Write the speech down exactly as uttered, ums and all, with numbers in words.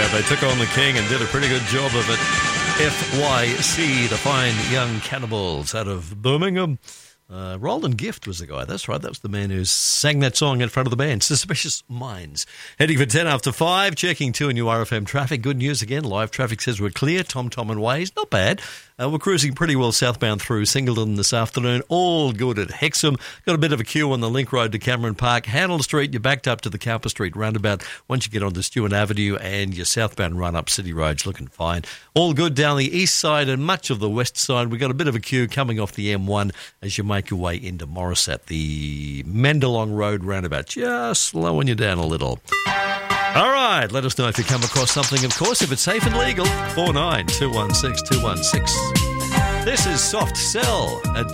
ago. They took on the King and did a pretty good job of it. F Y C, the Fine Young Cannibals out of Birmingham. Uh, Roland Gift was the guy. That's right. That was the man who sang that song in front of the band. Suspicious Minds. Heading for ten after five. Checking two in your R F M traffic. Good news again. Live traffic says we're clear. Tom Tom and Ways. Not bad. Uh, we're cruising pretty well southbound through Singleton this afternoon. All good at Hexham. Got a bit of a queue on the link road to Cameron Park. Handel Street, you're backed up to the Cowper Street roundabout. Once you get onto Stewart Avenue and your southbound run up City Road's looking fine. All good down the east side and much of the west side. We've got a bit of a queue coming off the M one as you make your way into Morisset. The Mendelong Road roundabout just slowing you down a little. All right, let us know if you come across something, of course, if it's safe and legal. four nine two one six two one six. This is Soft Cell at